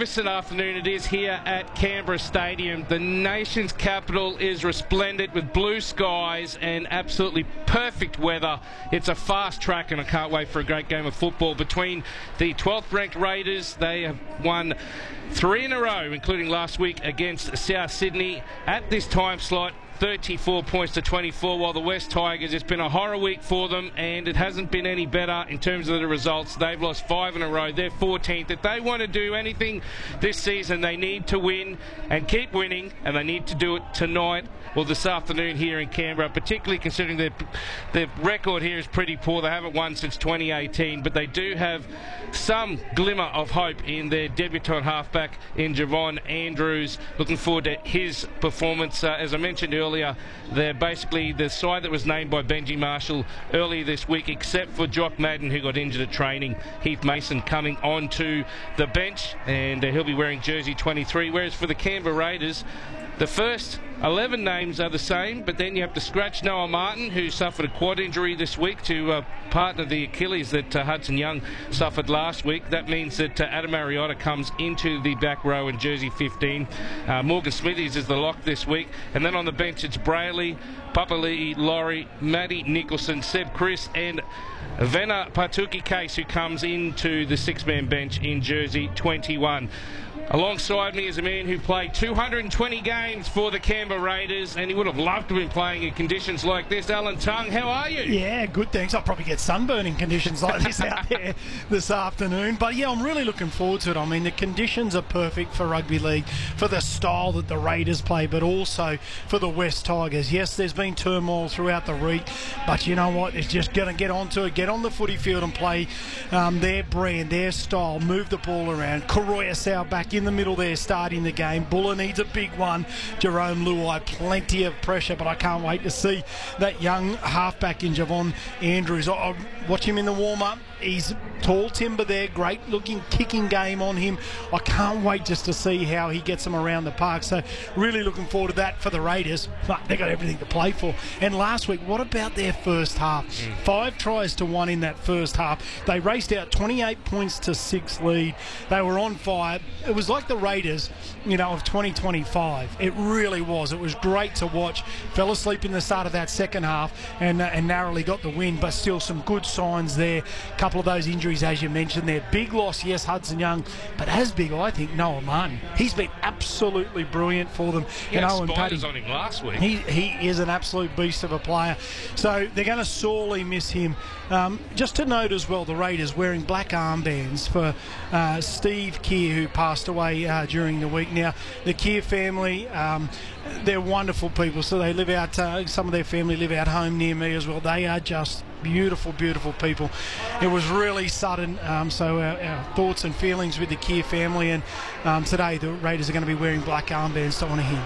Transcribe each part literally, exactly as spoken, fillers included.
magnificent afternoon it is here at Canberra Stadium. The nation's capital is resplendent with blue skies and absolutely perfect weather. It's a fast track and I can't wait for a great game of football between the twelfth ranked Raiders. They have won three in a row, including last week against South Sydney at this time slot. thirty-four points to twenty-four, while the West Tigers, it's been a horror week for them and it hasn't been any better in terms of the results. They've lost five in a row. They're fourteenth. If they want to do anything this season, they need to win and keep winning, and they need to do it tonight or this afternoon here in Canberra, particularly considering their, their record here is pretty poor. They haven't won since twenty eighteen, but they do have some glimmer of hope in their debutant halfback in Javon Andrews. Looking forward to his performance. Uh, as I mentioned earlier, they're basically the side that was named by Benji Marshall earlier this week, except for Jock Madden, who got injured at training. Heath Mason coming onto the bench, and uh, he'll be wearing jersey twenty-three, whereas for the Canberra Raiders, the first eleven names are the same, but then you have to scratch Noah Martin, who suffered a quad injury this week to uh, partner the Achilles that uh, Hudson Young suffered last week. That means that uh, Adam Mariotta comes into the back row in jersey fifteen. Uh, Morgan Smithies is the lock this week. And then on the bench, it's Brayley, Papali'i, Laurie, Matty Nicholson, Seb Chris, and Vena Patuki Case, who comes into the six-man bench in jersey twenty-one. Alongside me is a man who played two hundred twenty games for the Canberra Raiders, and he would have loved to have been playing in conditions like this. Alan Tongue, how are you? Yeah, good, thanks. I'll probably get sunburn in conditions like this out there this afternoon. But yeah, I'm really looking forward to it. I mean, the conditions are perfect for rugby league, for the style that the Raiders play, but also for the West Tigers. Yes, there's been turmoil throughout the week, but you know what? It's just going to get onto it, get on the footy field and play um, their brand, their style, move the ball around. Koroya Asau back in the middle there starting the game. Buller needs a big one. Jerome Luai, plenty of pressure, but I can't wait to see that young halfback in Javon Andrews. I'll watch him in the warm-up. He's tall timber there, great looking kicking game on him. I can't wait just to see how he gets them around the park. So really looking forward to that for the Raiders. But they've got everything to play for. And last week, what about their first half? Mm. Five tries to one in that first half. They raced out twenty-eight points to six lead. They were on fire. It was like the Raiders, you know, of twenty twenty-five. It really was. It was great to watch. Fell asleep in the start of that second half and, uh, and narrowly got the win, but still some good signs there. Couple of those injuries, as you mentioned there. Big loss, yes, Hudson Young, but as big, I think, Noah Martin. He's been absolutely brilliant for them. He had spiders on him last week. He, he is an absolute beast of a player. So they're going to sorely miss him. Um, just to note as well, the Raiders wearing black armbands for uh, Steve Keir, who passed away uh, during the week. Now, the Keir family, um, they're wonderful people. So they live out, uh, some of their family live out home near me as well. They are just beautiful, beautiful people. It was really sudden, um, so our, our thoughts and feelings with the Keir family, and um, today the Raiders are going to be wearing black armbands to honour him.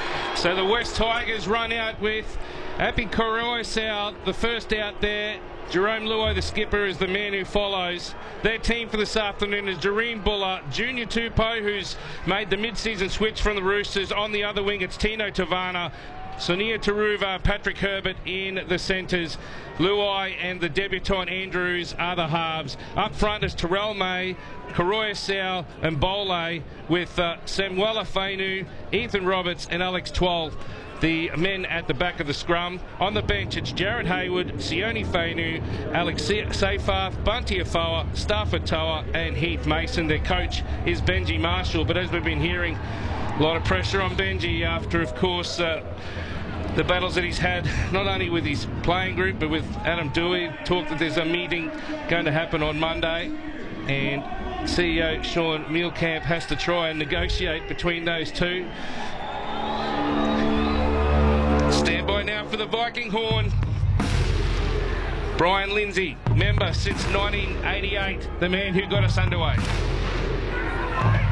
So the West Tigers run out with Api Koroya Asau, the first out there. Jerome Luai, the skipper, is the man who follows. Their team for this afternoon is Jareen Buller, Junior Tupou, who's made the mid-season switch from the Roosters. On the other wing, it's Tino Tavana, Sonia Taruva, Patrick Herbert in the centres. Luai and the debutant Andrews are the halves. Up front is Terrell May, Koroya Asau and Bole, with uh, Samuela Fainu, Ethan Roberts and Alex Twelve, the men at the back of the scrum. On the bench, it's Jared Hayward, Sione Fainu, Alex Seyfarth, Bunty Afoa, Stafford Toa and Heath Mason. Their coach is Benji Marshall, but as we've been hearing, a lot of pressure on Benji after, of course, uh, the battles that he's had, not only with his playing group, but with Adam Dewey. Talk that there's a meeting going to happen on Monday, and C E O Sean Mielkamp has to try and negotiate between those two. Stand by now for the Viking horn. Brian Lindsay, member since nineteen eighty-eight, the man who got us underway.